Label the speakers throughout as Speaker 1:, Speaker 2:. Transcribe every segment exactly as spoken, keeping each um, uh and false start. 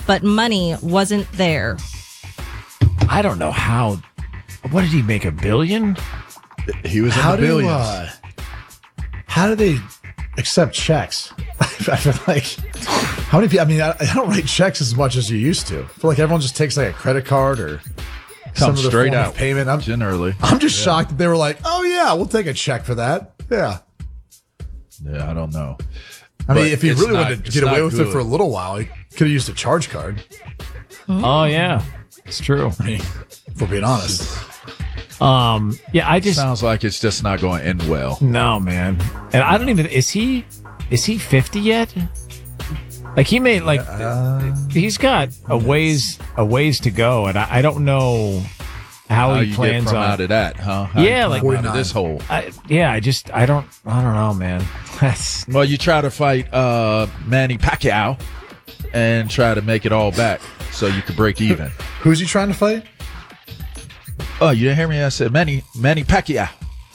Speaker 1: but money wasn't there.
Speaker 2: I don't know how. What did he make, a billion?
Speaker 3: He was in
Speaker 4: How
Speaker 3: the
Speaker 4: do
Speaker 3: billions.
Speaker 4: uh, how do they accept checks? I feel like how many people? I mean, I, I don't write checks as much as you used to. I feel like everyone just takes like a credit card or some
Speaker 3: Comes
Speaker 4: other
Speaker 3: straight
Speaker 4: form
Speaker 3: out
Speaker 4: of payment. I'm
Speaker 3: generally.
Speaker 4: I'm just shocked that they were like, oh yeah, we'll take a check for that. Yeah.
Speaker 3: Yeah, I don't know.
Speaker 4: I mean,
Speaker 3: But
Speaker 4: if he
Speaker 3: it's
Speaker 4: really
Speaker 3: not-
Speaker 4: wanted to
Speaker 3: it's
Speaker 4: get away
Speaker 3: not
Speaker 4: with
Speaker 3: good.
Speaker 4: it for a little while, he could have used a charge card.
Speaker 2: Oh, yeah. It's true.
Speaker 4: I mean, if we're being honest.
Speaker 2: Um, yeah, I just
Speaker 3: Sounds like it's just not going to end well.
Speaker 2: no, man. And I don't even. Is he? Is he fifty yet? Like he made like
Speaker 4: Uh,
Speaker 2: he's got a ways a ways to go, and I, I don't know how,
Speaker 3: How
Speaker 2: he
Speaker 3: you
Speaker 2: plans
Speaker 3: get from
Speaker 2: on.
Speaker 3: out of that, huh? How
Speaker 2: Yeah,
Speaker 3: you
Speaker 2: like-
Speaker 3: climb out of this hole.
Speaker 2: I, yeah, I just I don't I don't know, man. That's
Speaker 3: Well, you try to fight uh, Manny Pacquiao and try to make it all back so you could break even.
Speaker 4: Who's he trying to fight?
Speaker 3: Oh, you didn't hear me? I said Manny Manny Pacquiao.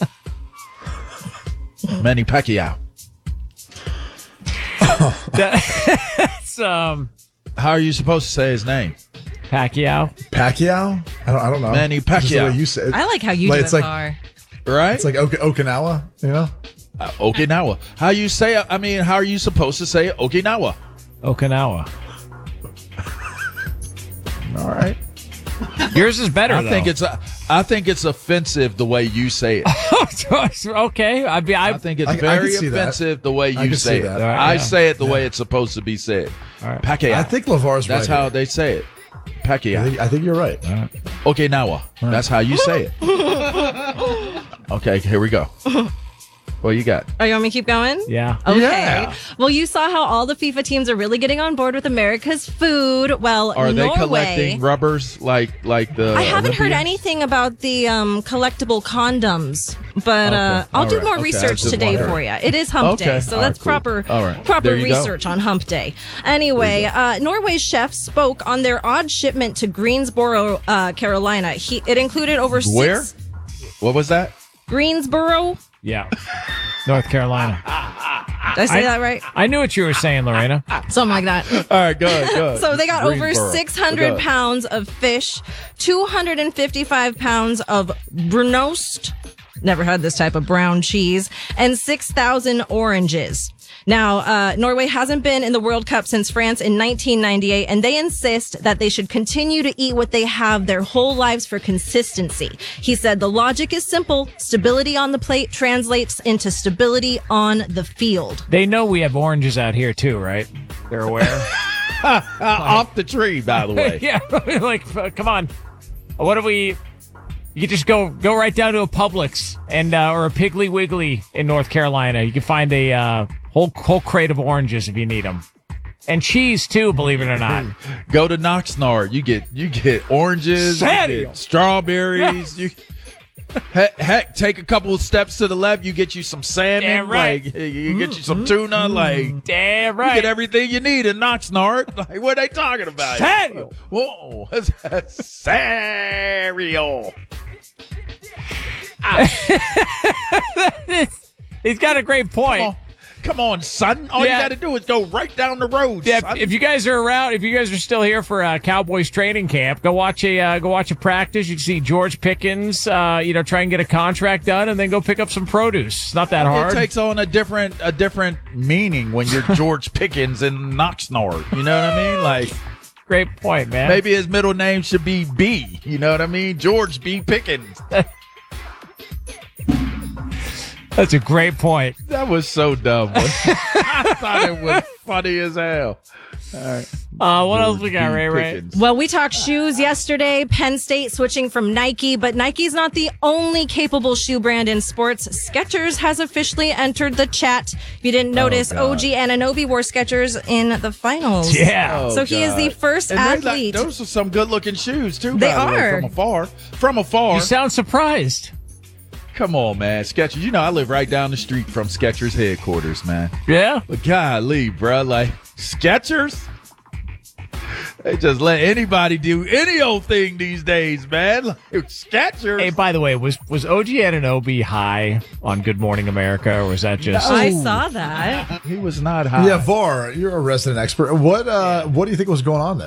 Speaker 3: Manny Pacquiao.
Speaker 2: that's um
Speaker 3: How are you supposed to say his name?
Speaker 2: Pacquiao.
Speaker 4: Pacquiao? I don't, I don't know.
Speaker 3: Manny
Speaker 4: It's just the way
Speaker 3: Pacquiao.
Speaker 4: you say it.
Speaker 1: I like how you
Speaker 4: Like,
Speaker 1: do
Speaker 4: it's
Speaker 1: it,
Speaker 4: like-
Speaker 1: Bar.
Speaker 3: Right?
Speaker 4: It's like Ok- Okinawa, you know?
Speaker 3: Uh, Okinawa. How you say it? I mean, how are you supposed to say it? Okinawa.
Speaker 2: Okinawa.
Speaker 3: All right.
Speaker 2: Yours is better.
Speaker 3: I
Speaker 2: though.
Speaker 3: think it's uh, I think it's offensive the way you say it.
Speaker 2: okay. I'd be. I,
Speaker 3: I think it's
Speaker 4: I- I
Speaker 3: very
Speaker 4: can see that.
Speaker 3: offensive the way
Speaker 4: I
Speaker 3: you
Speaker 4: can
Speaker 3: say
Speaker 4: see
Speaker 3: it.
Speaker 4: that.
Speaker 2: All right,
Speaker 3: I
Speaker 2: yeah.
Speaker 3: say it the way it's supposed to be said.
Speaker 2: All right.
Speaker 3: Pacquiao.
Speaker 4: I think LeVar's
Speaker 3: That's
Speaker 4: right.
Speaker 3: how
Speaker 4: here.
Speaker 3: they say it.
Speaker 4: I
Speaker 3: Pacquiao.
Speaker 4: think, I think you're right.
Speaker 3: Okinawa. That's how you say it. Okay, here we go. What you got?
Speaker 1: Oh, you want me to keep going?
Speaker 2: yeah.
Speaker 1: Okay.
Speaker 3: Yeah.
Speaker 1: Well, you saw how all the FIFA teams are really getting on board with America's food. Well,
Speaker 3: Are they
Speaker 1: Norway.
Speaker 3: collecting rubbers like like the?
Speaker 1: I haven't heard
Speaker 3: Olympians?
Speaker 1: anything about the um, collectible condoms, but uh,
Speaker 3: Okay.
Speaker 1: I'll
Speaker 3: All
Speaker 1: do
Speaker 3: right.
Speaker 1: more
Speaker 3: Okay. I
Speaker 1: research
Speaker 3: just
Speaker 1: today
Speaker 3: wondered.
Speaker 1: for you. It is Hump
Speaker 3: Okay.
Speaker 1: Day, so
Speaker 3: All
Speaker 1: that's
Speaker 3: right, cool.
Speaker 1: proper
Speaker 3: All right.
Speaker 1: proper
Speaker 3: There you go.
Speaker 1: research on Hump Day. Anyway, uh, Norway's chef spoke on their odd shipment to Greensboro, uh, Carolina. He it included over
Speaker 3: Where?
Speaker 1: six
Speaker 3: What was that?
Speaker 1: Greensboro.
Speaker 2: Yeah. North Carolina.
Speaker 1: Did I say
Speaker 2: I-
Speaker 1: that right?
Speaker 2: I knew what you were saying, Lorena.
Speaker 1: Something like that.
Speaker 3: All right, go ahead. Go ahead.
Speaker 1: So they got over
Speaker 3: Greensboro.
Speaker 1: six
Speaker 3: Go
Speaker 1: hundred
Speaker 3: ahead.
Speaker 1: pounds of fish, two hundred fifty-five pounds of brunost, never had this type of brown cheese, and six thousand oranges. Now, uh, Norway hasn't been in the World Cup since France in nineteen ninety-eight, and they insist that they should continue to eat what they have their whole lives for consistency. He said the logic is simple. Stability on the plate translates into stability on the field.
Speaker 2: They know we have oranges out here too, right? They're aware.
Speaker 3: Uh, off the tree, by the way.
Speaker 2: yeah. Like, uh, come on. What do we? You could just go go right down to a Publix and uh, or a Piggly Wiggly in North Carolina. You can find a uh, whole whole crate of oranges if you need them, and cheese too. Believe it or not.
Speaker 3: Go to Knoxnard. You get you get oranges, you
Speaker 2: Samuel.
Speaker 3: get strawberries. You heck, heck, take a couple of steps to the left. You get you some salmon.
Speaker 2: Damn right.
Speaker 3: Like, you get you some tuna. Like
Speaker 2: Damn
Speaker 3: you
Speaker 2: right.
Speaker 3: get everything you need in Oxnard. Like what are they talking about?
Speaker 2: Samuel.
Speaker 3: Whoa, cereal.
Speaker 2: He's got a great point.
Speaker 3: Come on, come on, son. All
Speaker 2: Yeah.
Speaker 3: you got to do is go right down the road.
Speaker 2: Yeah,
Speaker 3: son.
Speaker 2: if, if you guys are around, if you guys are still here for uh, Cowboys training camp, go watch a uh, go watch a practice. You can see George Pickens, uh, you know, try and get a contract done, and then go pick up some produce. It's not that hard.
Speaker 3: It takes on a different a different meaning when you're George Pickens in Knoxnard. You know what I mean? Like
Speaker 2: Great point, man.
Speaker 3: maybe his middle name should be B. You know what I mean? George B. Pickens.
Speaker 2: That's a great point.
Speaker 3: That was so dumb. I thought it was funny as hell.
Speaker 2: Uh, what else we got,
Speaker 3: B.
Speaker 2: Ray Ray?
Speaker 3: Pickens.
Speaker 1: Well, we talked shoes yesterday. Penn State switching from Nike, but Nike's not the only capable shoe brand in sports. Skechers has officially entered the chat. If you didn't notice,
Speaker 3: God.
Speaker 1: O G Anunoby wore Skechers in the finals.
Speaker 2: Yeah.
Speaker 3: Oh,
Speaker 1: So he is the
Speaker 3: God.
Speaker 1: first
Speaker 3: And they like-
Speaker 1: athlete.
Speaker 3: those are some good looking shoes too.
Speaker 1: They
Speaker 3: by the way,
Speaker 1: are.
Speaker 3: from afar. From afar.
Speaker 2: You sound surprised.
Speaker 3: Come on, man. Skechers. You know I live right down the street from Skechers headquarters, man.
Speaker 2: Yeah.
Speaker 3: But golly, bro, like Skechers, they just let anybody do any old thing these days, man. Like Skechers.
Speaker 2: Hey, by the way, was was O G Anunoby high on Good Morning America, or was that just?
Speaker 1: I saw that.
Speaker 3: He was not high.
Speaker 4: Yeah, Var, you're a resident expert. What uh, what do you think was going on there?